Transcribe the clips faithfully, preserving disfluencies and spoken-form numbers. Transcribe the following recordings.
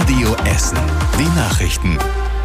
Radio Essen. Die Nachrichten.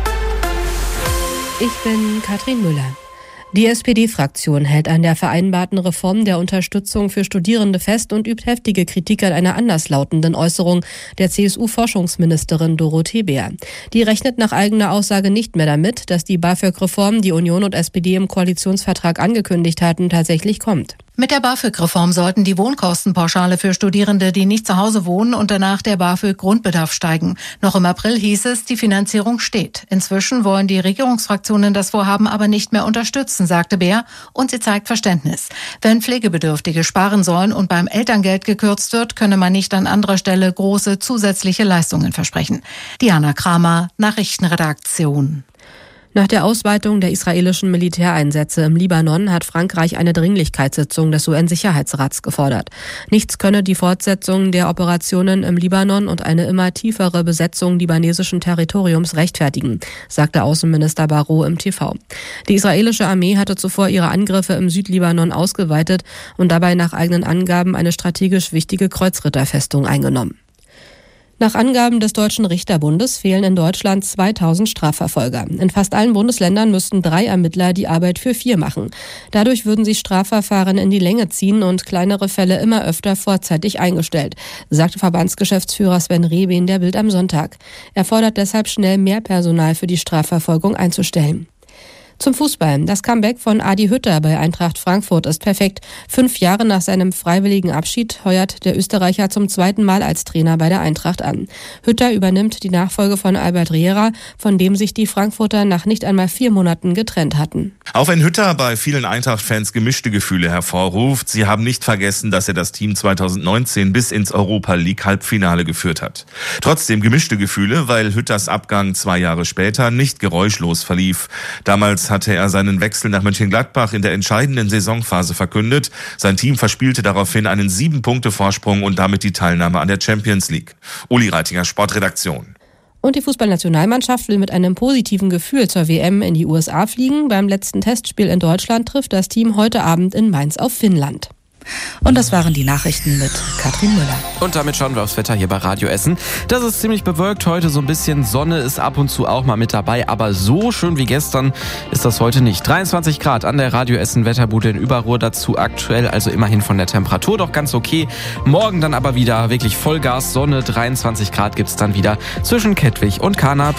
Ich bin Katrin Müller. Die S P D-Fraktion hält an der vereinbarten Reform der Unterstützung für Studierende fest und übt heftige Kritik an einer anderslautenden Äußerung der C S U-Forschungsministerin Dorothee Bär. Die rechnet nach eigener Aussage nicht mehr damit, dass die BAföG-Reform, die Union und S P D im Koalitionsvertrag angekündigt hatten, tatsächlich kommt. Mit der BAföG-Reform sollten die Wohnkostenpauschale für Studierende, die nicht zu Hause wohnen, und danach der BAföG-Grundbedarf steigen. Noch im April hieß es, die Finanzierung steht. Inzwischen wollen die Regierungsfraktionen das Vorhaben aber nicht mehr unterstützen, sagte Bär, und sie zeigt Verständnis. Wenn Pflegebedürftige sparen sollen und beim Elterngeld gekürzt wird, könne man nicht an anderer Stelle große zusätzliche Leistungen versprechen. Diana Kramer, Nachrichtenredaktion. Nach der Ausweitung der israelischen Militäreinsätze im Libanon hat Frankreich eine Dringlichkeitssitzung des U N-Sicherheitsrats gefordert. Nichts könne die Fortsetzung der Operationen im Libanon und eine immer tiefere Besetzung libanesischen Territoriums rechtfertigen, sagte Außenminister Barrot im T V. Die israelische Armee hatte zuvor ihre Angriffe im Südlibanon ausgeweitet und dabei nach eigenen Angaben eine strategisch wichtige Kreuzritterfestung eingenommen. Nach Angaben des Deutschen Richterbundes fehlen in Deutschland zweitausend Strafverfolger. In fast allen Bundesländern müssten drei Ermittler die Arbeit für vier machen. Dadurch würden sich Strafverfahren in die Länge ziehen und kleinere Fälle immer öfter vorzeitig eingestellt, sagte Verbandsgeschäftsführer Sven Rehbein der Bild am Sonntag. Er fordert deshalb schnell mehr Personal für die Strafverfolgung einzustellen. Zum Fußball. Das Comeback von Adi Hütter bei Eintracht Frankfurt ist perfekt. Fünf Jahre nach seinem freiwilligen Abschied heuert der Österreicher zum zweiten Mal als Trainer bei der Eintracht an. Hütter übernimmt die Nachfolge von Albert Riera, von dem sich die Frankfurter nach nicht einmal vier Monaten getrennt hatten. Auch wenn Hütter bei vielen Eintracht-Fans gemischte Gefühle hervorruft, sie haben nicht vergessen, dass er das Team zweitausendneunzehn bis ins Europa-League-Halbfinale geführt hat. Trotzdem gemischte Gefühle, weil Hütters Abgang zwei Jahre später nicht geräuschlos verlief. Damals hatte er seinen Wechsel nach Mönchengladbach in der entscheidenden Saisonphase verkündet. Sein Team verspielte daraufhin einen sieben-Punkte-Vorsprung und damit die Teilnahme an der Champions League. Uli Reitinger, Sportredaktion. Und die Fußballnationalmannschaft will mit einem positiven Gefühl zur W M in die U S A fliegen. Beim letzten Testspiel in Deutschland trifft das Team heute Abend in Mainz auf Finnland. Und das waren die Nachrichten mit Katrin Müller. Und damit schauen wir aufs Wetter hier bei Radio Essen. Das ist ziemlich bewölkt heute, so ein bisschen Sonne ist ab und zu auch mal mit dabei, aber so schön wie gestern ist das heute nicht. dreiundzwanzig Grad an der Radio Essen Wetterbude in Überruhr, dazu aktuell also immerhin von der Temperatur doch ganz okay. Morgen dann aber wieder wirklich Vollgas Sonne, dreiundzwanzig Grad gibt's dann wieder zwischen Kettwig und Carnap.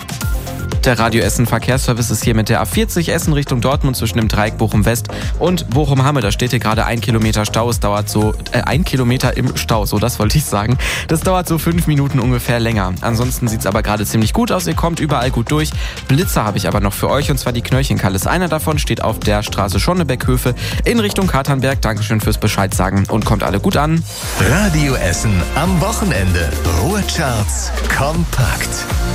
Der Radio Essen Verkehrsservice ist hier mit der A vierzig Essen Richtung Dortmund zwischen dem Dreieck Bochum West und Bochum Hamme. Da steht hier gerade ein Kilometer Stau. Es dauert so, äh, ein Kilometer im Stau, so das wollte ich sagen. Das dauert so fünf Minuten ungefähr länger. Ansonsten sieht's aber gerade ziemlich gut aus. Ihr kommt überall gut durch. Blitzer habe ich aber noch für euch und zwar die Knöllchenkalles. Einer davon steht auf der Straße Schonnebeck-Höfe in Richtung Katernberg. Dankeschön fürs Bescheid sagen und kommt alle gut an. Radio Essen am Wochenende. Ruhrcharts kompakt.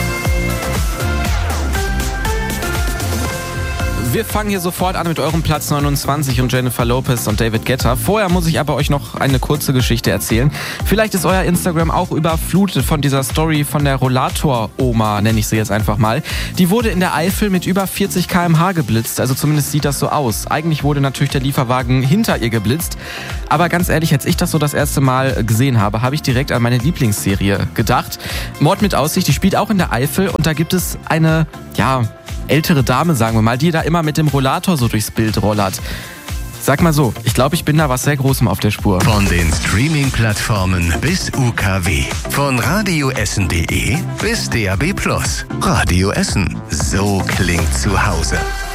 Wir fangen hier sofort an mit eurem Platz neunundzwanzig und Jennifer Lopez und David Guetta. Vorher muss ich aber euch noch eine kurze Geschichte erzählen. Vielleicht ist euer Instagram auch überflutet von dieser Story von der Rollator-Oma, nenne ich sie jetzt einfach mal. Die wurde in der Eifel mit über vierzig Kilometer pro Stunde geblitzt, also zumindest sieht das so aus. Eigentlich wurde natürlich der Lieferwagen hinter ihr geblitzt. Aber ganz ehrlich, als ich das so das erste Mal gesehen habe, habe ich direkt an meine Lieblingsserie gedacht. Mord mit Aussicht, die spielt auch in der Eifel und da gibt es eine, ja... ältere Dame, sagen wir mal, die da immer mit dem Rollator so durchs Bild rollert. Sag mal so, ich glaube, ich bin da was sehr Großem auf der Spur. Von den Streaming-Plattformen bis U K W. Von radioessen punkt de bis D A B plus. Radio Essen. So klingt zu Hause.